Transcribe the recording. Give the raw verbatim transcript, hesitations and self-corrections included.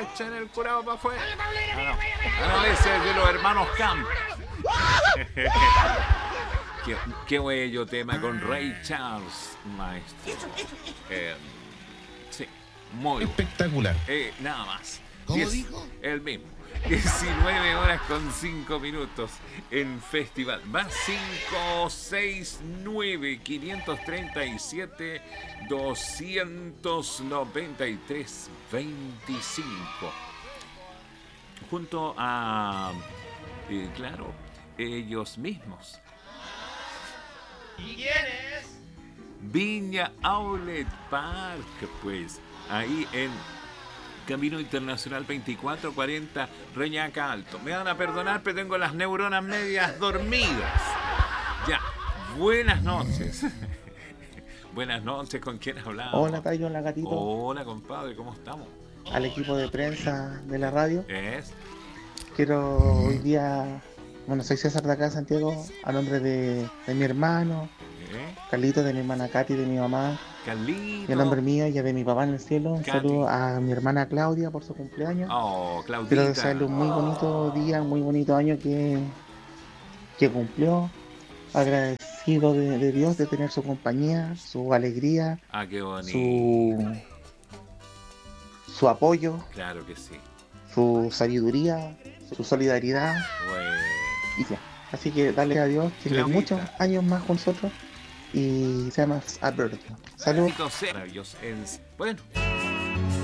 echen el curado para afuera. Ah, no. Ah, no, ese es de los hermanos Camp. qué, qué bello tema con Ray Charles, maestro. Eh, sí, muy espectacular. Eh, nada más. ¿Cómo Diez, dijo? el mismo. diecinueve horas con cinco minutos en festival. Va cinco seis nueve quinientos treinta y siete doscientos noventa y tres veinticinco. Junto a, eh, claro, ellos mismos. ¿Y quién es? Viña Outlet Park, pues, ahí en Camino Internacional veinticuatro cuarenta, Reñaca Alto. Me van a perdonar, pero tengo las neuronas medias dormidas. Ya, buenas noches. Buenas noches, ¿con quién hablamos? Hola Tayo, hola Gatito. Hola, compadre, ¿cómo estamos? Al equipo de prensa de la radio. ¿Es? Quiero hoy día, bueno, soy César de acá de Santiago, a nombre de, de mi hermano, ¿Eh? Carlito, de mi hermana Katy, de mi mamá, Carlito. y a nombre mío y de mi papá en el cielo. Un Katy. saludo a mi hermana Claudia por su cumpleaños. Oh, Claudita. Quiero desearle un muy bonito día, un muy bonito año que, que cumplió. Agradecido de, de Dios de tener su compañía, su alegría, Ah, qué bonito. su, su apoyo, Claro que sí. su sabiduría, su solidaridad. Bueno. Y ya. Así que dale a Dios que le Claudita. muchos años más con nosotros y sea más advertido. Saludos. Maravilloso. En- Bueno.